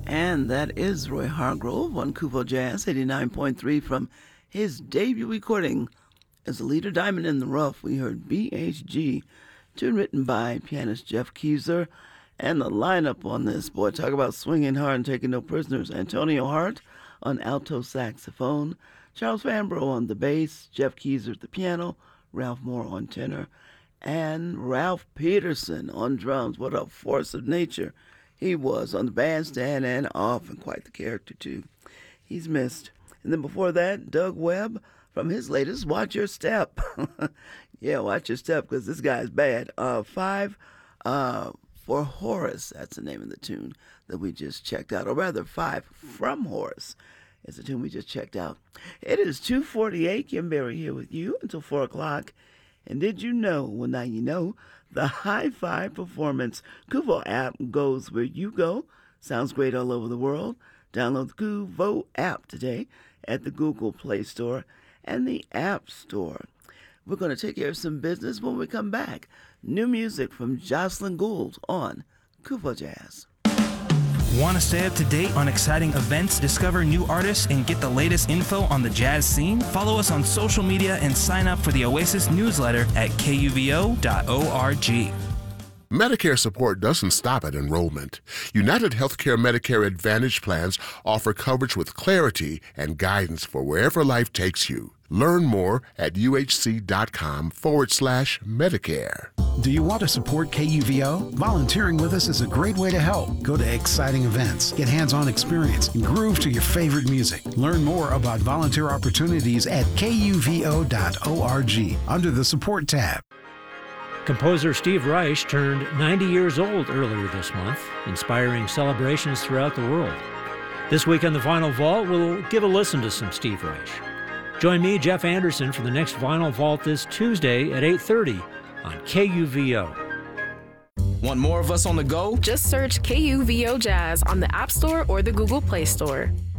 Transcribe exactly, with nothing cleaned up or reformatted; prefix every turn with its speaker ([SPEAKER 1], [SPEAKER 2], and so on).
[SPEAKER 1] And that is Roy Hargrove on Kupo Jazz eighty-nine point three from his debut recording as a leader, Diamond in the Rough. We heard B H G, tune written by pianist Jeff Keezer. And the lineup on this, boy, talk about swinging hard and taking no prisoners. Antonio Hart on alto saxophone, Charles Fambro on the bass, Jeff Keezer at the piano, Ralph Moore on tenor, and Ralph Peterson on drums. What a force of nature he was on the bandstand and off, and quite the character, too. He's missed. And then before that, Doug Webb from his latest, Watch Your Step. Yeah, watch your step, because this guy's bad. Uh, five uh, for Horace, that's the name of the tune that we just checked out. Or rather, Five from Horace is the tune we just checked out. It is two forty-eight. Kim Berry here with you until four o'clock. And did you know, well, now you know, the Hi-Fi Performance Kuvo app goes where you go. Sounds great all over the world. Download the Kuvo app today at the Google Play Store and the App Store. We're going to take care of some business when we come back. New music from Jocelyn Gould on Kuvo Jazz.
[SPEAKER 2] Want to stay up to date on exciting events, discover new artists, and get the latest info on the jazz scene? Follow us on social media and sign up for the Oasis newsletter at K U V O dot org.
[SPEAKER 3] Medicare support doesn't stop at enrollment. United Healthcare Medicare Advantage plans offer coverage with clarity and guidance for wherever life takes you. Learn more at uhc.com forward slash Medicare.
[SPEAKER 4] Do you want to support K U V O? Volunteering with us is a great way to help. Go to exciting events, get hands-on experience, and groove to your favorite music. Learn more about volunteer opportunities at K U V O dot org under the Support tab.
[SPEAKER 5] Composer Steve Reich turned ninety years old earlier this month, inspiring celebrations throughout the world. This week on the Vinyl Vault, we'll give a listen to some Steve Reich. Join me, Jeff Anderson, for the next Vinyl Vault this Tuesday at eight thirty on K U V O.
[SPEAKER 2] Want more of us on the go?
[SPEAKER 6] Just search K U V O Jazz on the App Store or the Google Play Store.